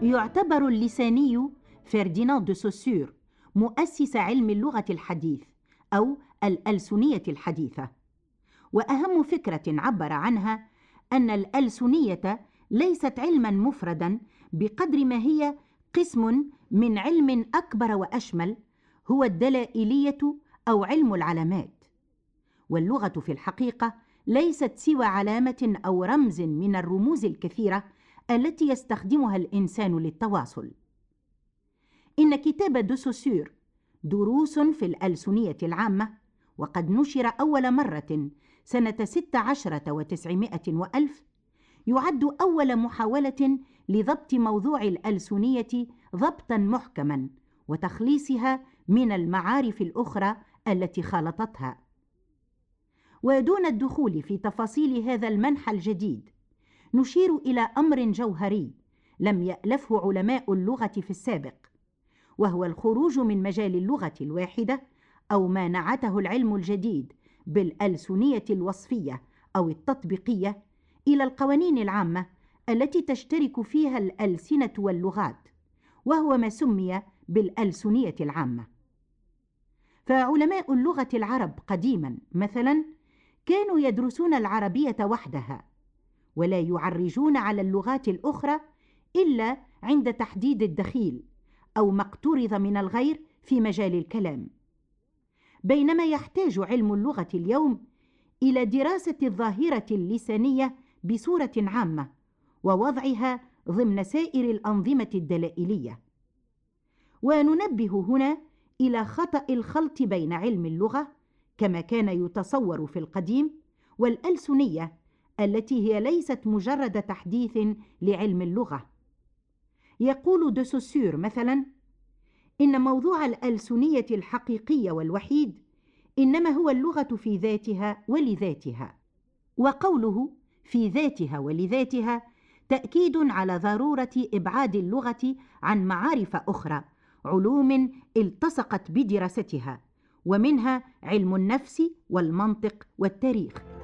يعتبر اللساني فرديناند دو سوسور مؤسس علم اللغة الحديث أو الألسنية الحديثة، وأهم فكرة عبر عنها أن الألسنية ليست علما مفردا بقدر ما هي قسم من علم أكبر وأشمل، هو الدلائلية أو علم العلامات. واللغة في الحقيقة ليست سوى علامة أو رمز من الرموز الكثيرة التي يستخدمها الإنسان للتواصل. إن كتاب دو سوسور دروس في الألسنية العامة، وقد نشر أول مرة سنة 16 و900 وألف، يعد أول محاولة لضبط موضوع الألسنية ضبطا محكما وتخليصها من المعارف الأخرى التي خالطتها. ودون الدخول في تفاصيل هذا المنحى الجديد، نشير إلى أمر جوهري لم يألفه علماء اللغة في السابق، وهو الخروج من مجال اللغة الواحدة أو ما نعته العلم الجديد بالألسنية الوصفية أو التطبيقية إلى القوانين العامة التي تشترك فيها الألسنة واللغات، وهو ما سمي بالألسنية العامة. فعلماء اللغة العرب قديما مثلا كانوا يدرسون العربية وحدها، ولا يعرجون على اللغات الأخرى إلا عند تحديد الدخيل أو ما اقترض من الغير في مجال الكلام، بينما يحتاج علم اللغة اليوم إلى دراسة الظاهرة اللسانية بصورة عامة ووضعها ضمن سائر الأنظمة الدلائلية. وننبه هنا إلى خطأ الخلط بين علم اللغة كما كان يتصور في القديم والألسنية التي هي ليست مجرد تحديث لعلم اللغة. يقول دو سوسور مثلا إن موضوع الألسنية الحقيقي والوحيد إنما هو اللغة في ذاتها ولذاتها، وقوله في ذاتها ولذاتها تأكيد على ضرورة إبعاد اللغة عن معارف أخرى، علوم التصقت بدراستها، ومنها علم النفس والمنطق والتاريخ.